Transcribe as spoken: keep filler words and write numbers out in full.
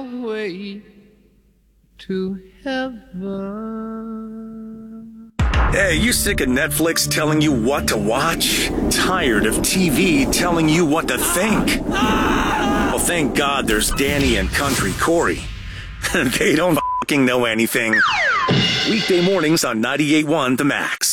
way to heaven. Hey, you sick of Netflix telling you what to watch? Tired of T V telling you what to think? Well, thank God there's Danny and Country Corey. They don't fucking know anything. Weekday mornings on ninety-eight point one The Max.